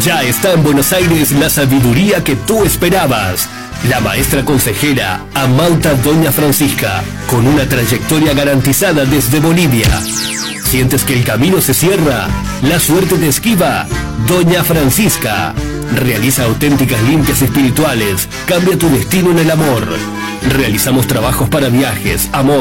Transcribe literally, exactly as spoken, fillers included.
Ya está en Buenos Aires la sabiduría que tú esperabas. La maestra consejera Amauta Doña Francisca, con una trayectoria garantizada desde Bolivia. ¿Sientes que el camino se cierra? ¿La suerte te esquiva? Doña Francisca realiza auténticas limpias espirituales. Cambia tu destino en el amor. Realizamos trabajos para viajes, amor.